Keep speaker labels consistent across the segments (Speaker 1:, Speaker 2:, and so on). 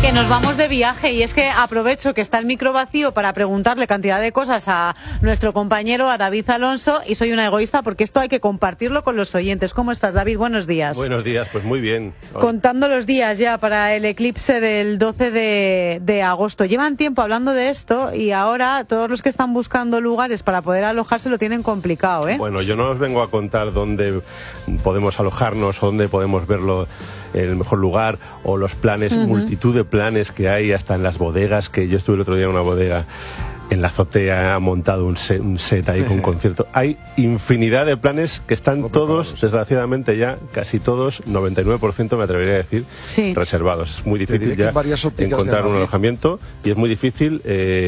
Speaker 1: Que nos vamos de viaje y es que aprovecho que está el micro vacío para preguntarle cantidad de cosas a nuestro compañero, a David Alonso, y soy una egoísta porque esto hay que compartirlo con los oyentes. ¿Cómo estás, David? Buenos días.
Speaker 2: Buenos días, pues muy bien.
Speaker 1: Contando los días ya para el eclipse del 12 de agosto. Llevan tiempo hablando de esto y ahora todos los que están buscando lugares para poder alojarse lo tienen complicado, ¿eh?
Speaker 2: Bueno, yo no os vengo a contar dónde podemos alojarnos o dónde podemos verlo el mejor lugar o los planes, multitud de planes que hay hasta en las bodegas, que yo estuve el otro día en una bodega en la azotea, ha montado un set ahí con un concierto. Hay infinidad de planes que están todos, desgraciadamente ya, casi todos, 99% me atrevería a decir, reservados. Es muy difícil ya encontrar un alojamiento y es muy difícil,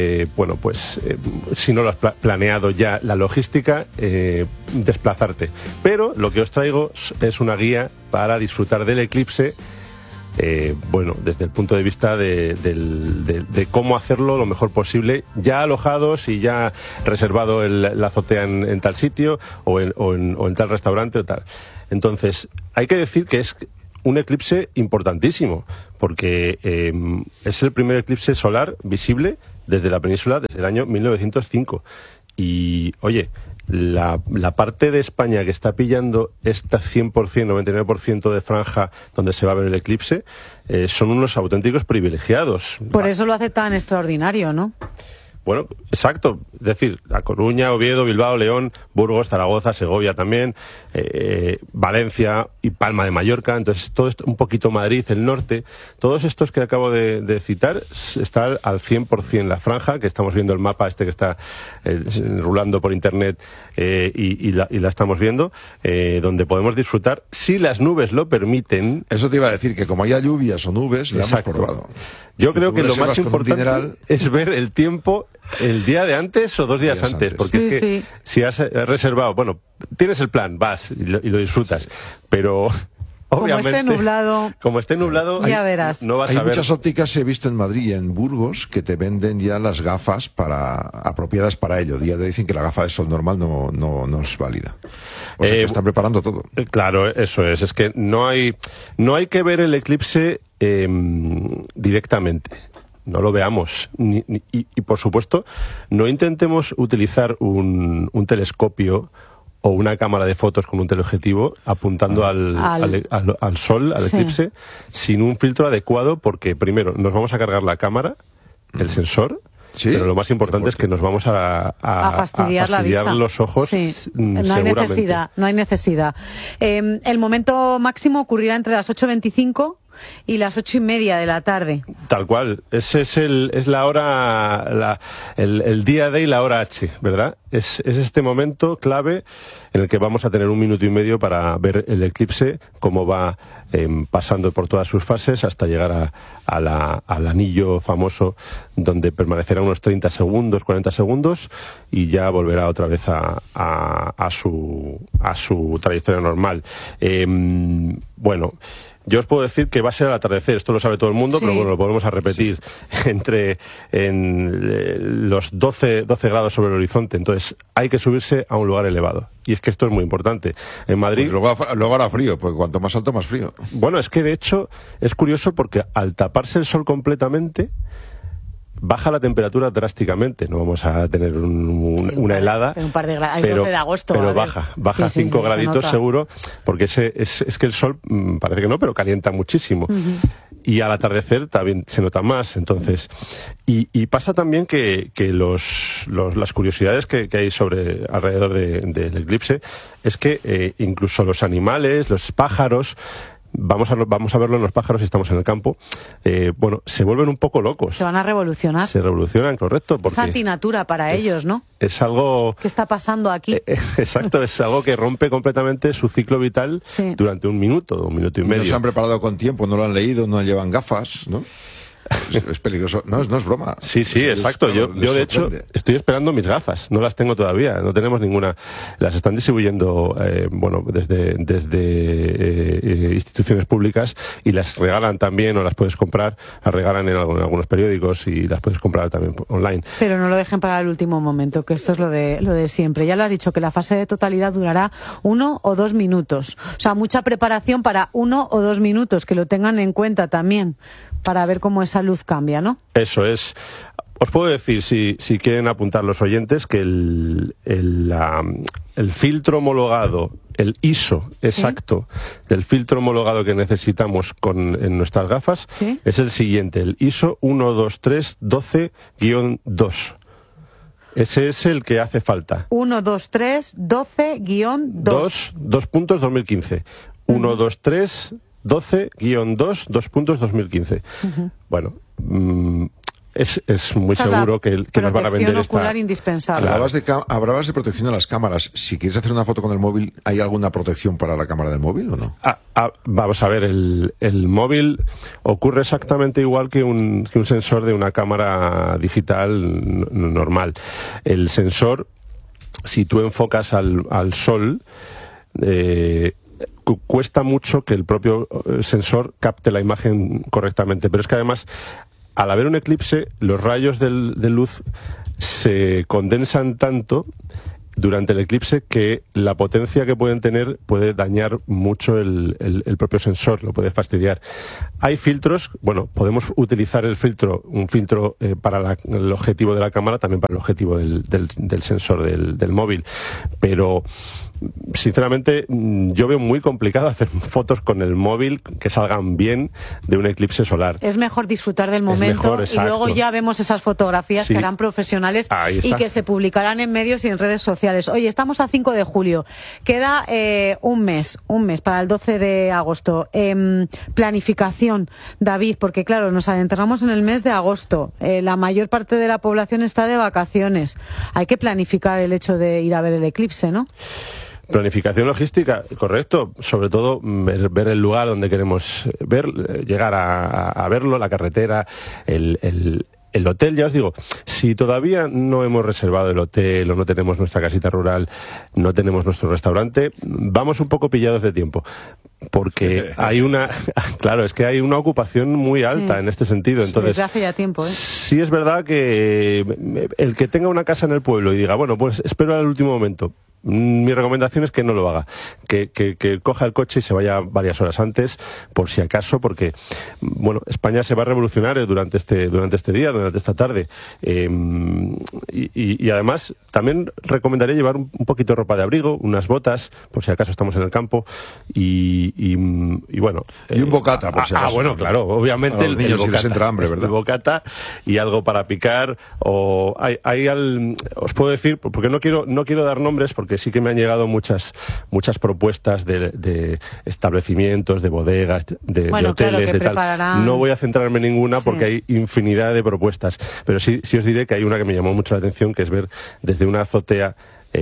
Speaker 2: si no lo has planeado ya la logística, desplazarte. Pero lo que os traigo es una guía para disfrutar del eclipse, desde el punto de vista de cómo hacerlo lo mejor posible, ya alojados y ya reservado la azotea en tal sitio o en tal restaurante o tal. Entonces, hay que decir que es un eclipse importantísimo, porque es el primer eclipse solar visible desde la península desde el año 1905. Y, oye, la parte de España que está pillando esta 100%, 99% de franja donde se va a ver el eclipse, son unos auténticos privilegiados.
Speaker 1: Por eso lo hace tan extraordinario, ¿no?
Speaker 2: Bueno, exacto. Es decir, A Coruña, Oviedo, Bilbao, León, Burgos, Zaragoza, Segovia también, Valencia y Palma de Mallorca. Entonces, todo esto, un poquito Madrid, el norte. Todos estos que acabo de citar está al 100% la franja, que estamos viendo el mapa este que está rulando por internet y la estamos viendo, donde podemos disfrutar, si las nubes lo permiten.
Speaker 3: Eso te iba a decir, que como haya lluvias o nubes, ya hemos probado.
Speaker 2: Yo creo que lo más importante es ver el tiempo el día de antes o 2 días antes, porque si has reservado, tienes el plan, vas y lo disfrutas, pero obviamente como esté nublado
Speaker 1: ya verás.
Speaker 2: No vas a ver.
Speaker 3: Hay muchas ópticas, he visto en Madrid y en Burgos, que te venden ya las gafas apropiadas para ello. Ya te dicen que la gafa de sol normal no es válida. O sea, que están preparando todo.
Speaker 2: Claro, eso es. Es que no hay que ver el eclipse directamente. No lo veamos. Y por supuesto, no intentemos utilizar un telescopio o una cámara de fotos con un teleobjetivo apuntando al sol, al eclipse, sin un filtro adecuado, porque primero nos vamos a cargar la cámara, el sensor, pero lo más importante es que nos vamos a fastidiar los ojos.
Speaker 1: No hay necesidad. El momento máximo ocurrirá entre las 8:25 y las 8:30 de la tarde.
Speaker 2: Tal cual. Ese es la hora, el día D y la hora H, ¿verdad? Es este momento clave en el que vamos a tener 1 minuto y medio para ver el eclipse, cómo va pasando por todas sus fases hasta llegar al anillo famoso, donde permanecerá unos 30 segundos, 40 segundos y ya volverá otra vez a su trayectoria normal. Yo os puedo decir que va a ser al atardecer, esto lo sabe todo el mundo, pero lo volvemos a repetir, en los 12 grados sobre el horizonte. Entonces hay que subirse a un lugar elevado. Y es que esto es muy importante. En Madrid...
Speaker 3: Pues luego hará frío, porque cuanto más alto, más frío.
Speaker 2: Bueno, es que de hecho es curioso porque al taparse el sol completamente, baja la temperatura drásticamente. No vamos a tener una helada,
Speaker 1: un par de grados, el 12 de agosto,
Speaker 2: pero baja 5 graditos seguro, porque es que el sol parece que no, pero calienta muchísimo. Y al atardecer también se nota más. Entonces, y pasa también que las curiosidades que hay alrededor del eclipse es que incluso los animales, los pájaros, vamos a verlo en los pájaros si estamos en el campo, se vuelven un poco locos.
Speaker 1: Se van a revolucionar.
Speaker 2: Se revolucionan, correcto.
Speaker 1: Es antinatura para ellos, ¿no?
Speaker 2: Es algo...
Speaker 1: ¿Qué está pasando aquí?
Speaker 2: Exacto, es algo que rompe completamente su ciclo vital durante 1 minuto, 1 minuto y medio.
Speaker 3: No se han preparado con tiempo, no lo han leído, no llevan gafas, ¿no? Es peligroso, no es broma.
Speaker 2: Sí, exacto. Yo de hecho estoy esperando mis gafas, no las tengo todavía, no tenemos ninguna. Las están distribuyendo desde instituciones públicas y las regalan también, o las puedes comprar, las regalan en algunos periódicos y las puedes comprar también online.
Speaker 1: Pero no lo dejen para el último momento, que esto es lo de siempre. Ya lo has dicho, que la fase de totalidad durará 1 o 2 minutos. O sea, mucha preparación para 1 o 2 minutos, que lo tengan en cuenta también, para ver cómo es esa luz cambia, ¿no?
Speaker 2: Eso es. Os puedo decir, si quieren apuntar los oyentes, que el filtro homologado, el ISO exacto del filtro homologado que necesitamos en nuestras gafas es el siguiente, el ISO 12312-2. Ese es el que hace falta.
Speaker 1: 12312-2.
Speaker 2: 2015. 12312-2, 2015. Bueno, es muy seguro que nos van a vender esta...
Speaker 1: ocular indispensable.
Speaker 3: Hablabas de protección de las cámaras. Si quieres hacer una foto con el móvil, ¿hay alguna protección para la cámara del móvil o no?
Speaker 2: Vamos a ver, el móvil ocurre exactamente igual que un sensor de una cámara digital normal. El sensor, si tú enfocas al sol, cuesta mucho que el propio sensor capte la imagen correctamente, pero es que además, al haber un eclipse, los rayos de luz se condensan tanto durante el eclipse que la potencia que pueden tener puede dañar mucho el propio sensor, lo puede fastidiar. Hay filtros, bueno, podemos utilizar un filtro para el objetivo de la cámara, también para el objetivo del sensor del móvil, pero sinceramente yo veo muy complicado hacer fotos con el móvil que salgan bien de un eclipse solar.
Speaker 1: Es mejor disfrutar del momento y luego ya vemos esas fotografías que harán profesionales y que se publicarán en medios y en redes sociales. Oye, estamos a 5 de julio, queda un mes para el 12 de agosto. Planificación, David, porque claro, nos adentramos en el mes de agosto, la mayor parte de la población está de vacaciones, hay que planificar el hecho de ir a ver el eclipse, ¿no?
Speaker 2: Planificación logística, correcto. Sobre todo ver el lugar donde queremos llegar a verlo, la carretera, el hotel. Ya os digo, si todavía no hemos reservado el hotel o no tenemos nuestra casita rural, no tenemos nuestro restaurante, vamos un poco pillados de tiempo. Porque hay claro, es que hay una ocupación muy alta en este sentido. Entonces,
Speaker 1: desde hace ya tiempo,
Speaker 2: sí es verdad que el que tenga una casa en el pueblo y diga, bueno, pues espero al último momento, mi recomendación es que no lo haga, que coja el coche y se vaya varias horas antes, por si acaso, porque bueno, España se va a revolucionar durante este día, durante esta tarde, y además también recomendaría llevar un poquito de ropa de abrigo, unas botas, por si acaso estamos en el campo, y bueno.
Speaker 3: Y un bocata, por si acaso.
Speaker 2: Bueno, claro, obviamente
Speaker 3: el niños
Speaker 2: bocata,
Speaker 3: si les entra hambre, ¿verdad?
Speaker 2: El bocata y algo para picar, o os puedo decir, porque no quiero dar nombres, porque sí que me han llegado muchas propuestas de establecimientos, de bodegas, de hoteles, de tal. No voy a centrarme en ninguna porque hay infinidad de propuestas, pero sí os diré que hay una que me llamó mucho la atención, que es ver desde una azotea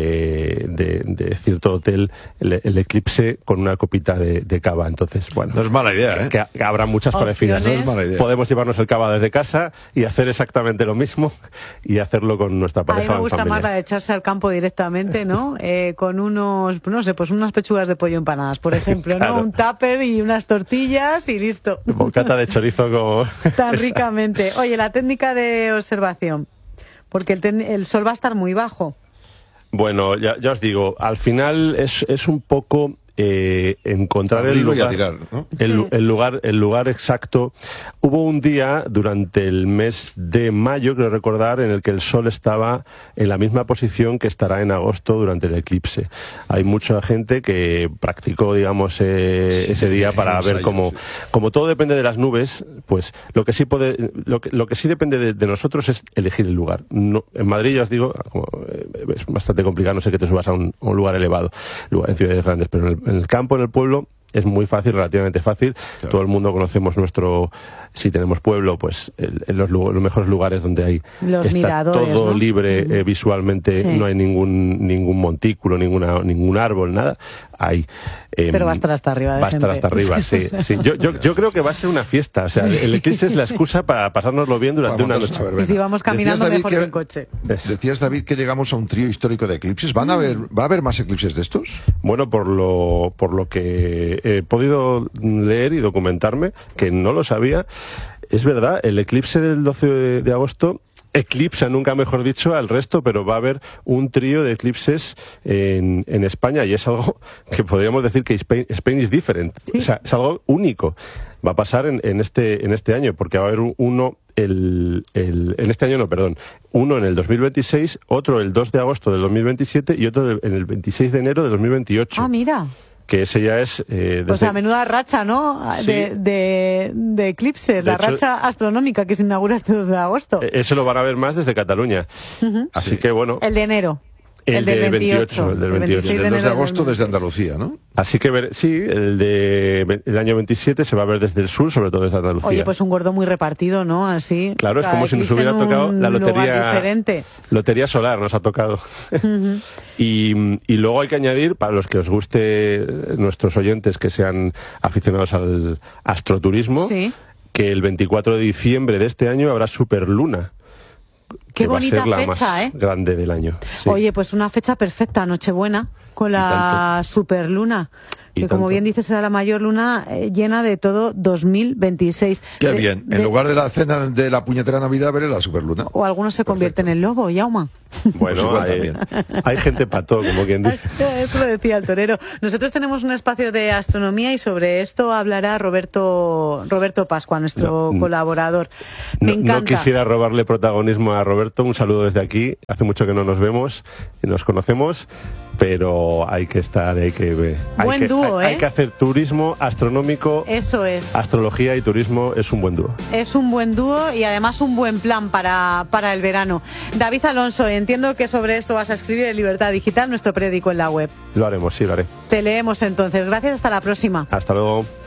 Speaker 2: de cierto hotel el eclipse con una copita de cava. Entonces, bueno,
Speaker 3: no es mala idea,
Speaker 2: que habrá muchas parecidas.
Speaker 3: No es mala idea.
Speaker 2: Podemos llevarnos el cava desde casa y hacer exactamente lo mismo y hacerlo con nuestra pareja.
Speaker 1: A mí me gusta más la de echarse al campo directamente, ¿no? Con unos, no sé, pues unas pechugas de pollo empanadas, por ejemplo, claro, ¿no? Un tupper y unas tortillas y listo.
Speaker 2: Bocata de chorizo como
Speaker 1: tan ricamente. Oye, la técnica de observación, porque el sol va a estar muy bajo.
Speaker 2: Bueno, ya os digo, al final es un poco encontrar el lugar,
Speaker 3: tirar, ¿no?
Speaker 2: el lugar exacto. Hubo un día durante el mes de mayo, creo recordar, en el que el sol estaba en la misma posición que estará en agosto durante el eclipse. Hay mucha gente que practicó, digamos, ese día para ver cómo todo depende de las nubes, pues lo que sí depende de nosotros es elegir el lugar. No, en Madrid, ya os digo, es bastante complicado, no sé que te subas a un lugar elevado, en ciudades grandes, pero en el campo, en el pueblo, es muy fácil, relativamente fácil. Claro. Todo el mundo conocemos si tenemos pueblo, pues los mejores lugares donde hay
Speaker 1: los miradores,
Speaker 2: todo, ¿no? Libre,
Speaker 1: uh-huh.
Speaker 2: Visualmente, no hay ningún montículo, ningún árbol, nada. Hay,
Speaker 1: pero va a estar hasta arriba de gente.
Speaker 2: Va a estar hasta arriba, sí. Yo creo que va a ser una fiesta. O sea, el eclipse es la excusa para pasárnoslo bien durante una noche.
Speaker 1: Y si vamos caminando, mejor que en coche.
Speaker 3: Decías, David, que llegamos a un trío histórico de eclipses. ¿Va a haber más eclipses de estos?
Speaker 2: Bueno, por lo que he podido leer y documentarme, que no lo sabía, es verdad, el eclipse del 12 de agosto eclipsa, nunca mejor dicho, al resto, pero va a haber un trío de eclipses en España y es algo que podríamos decir que Spain is different. ¿Sí? O sea, es algo único. Va a pasar en este año, porque va a haber uno en este año, uno en el 2026, otro el 2 de agosto del 2027 y otro en el 26 de enero de 2028.
Speaker 1: Ah, mira.
Speaker 2: Que ese ya es...
Speaker 1: O sea, menuda racha, ¿no? Sí. De eclipses, la racha astronómica que se inaugura este 2 de agosto.
Speaker 2: Ese lo van a ver más desde Cataluña. Así que bueno...
Speaker 1: El de enero.
Speaker 2: El del 28. El del 28.
Speaker 3: El del 2 de agosto desde Andalucía, ¿no?
Speaker 2: Así que el año 27 se va a ver desde el sur, sobre todo desde Andalucía.
Speaker 1: Oye, pues un gordo muy repartido, ¿no? Así.
Speaker 2: Claro, es como si nos hubiera tocado la lotería solar, nos ha tocado. Y luego hay que añadir, para los que os guste, nuestros oyentes que sean aficionados al astroturismo,
Speaker 1: ¿sí?
Speaker 2: Que el 24 de diciembre de este año habrá superluna.
Speaker 1: Qué bonita
Speaker 2: va a ser la
Speaker 1: fecha,
Speaker 2: más grande del año. Sí.
Speaker 1: Oye, pues una fecha perfecta, Nochebuena, con la superluna. Que como bien dices, será la mayor luna llena de todo 2026.
Speaker 3: Qué bien. En lugar de la cena de la puñetera Navidad, veré la superluna.
Speaker 1: O algunos se convierten en lobo, Yauma.
Speaker 2: Bueno,
Speaker 3: pues
Speaker 2: hay gente pato, como quien dice.
Speaker 1: Eso lo decía el torero. Nosotros tenemos un espacio de astronomía y sobre esto hablará Roberto Pascua, nuestro colaborador. Me encanta.
Speaker 2: No quisiera robarle protagonismo a Roberto. Un saludo desde aquí. Hace mucho que no nos vemos y nos conocemos. Pero hay que estar, hay que hacer turismo astronómico.
Speaker 1: Eso es.
Speaker 2: Astrología y turismo es un buen dúo.
Speaker 1: Es un buen dúo y además un buen plan para el verano. David Alonso, entiendo que sobre esto vas a escribir en Libertad Digital, nuestro periódico en la web.
Speaker 2: Lo haremos, sí, lo haré.
Speaker 1: Te leemos entonces. Gracias, hasta la próxima.
Speaker 2: Hasta luego.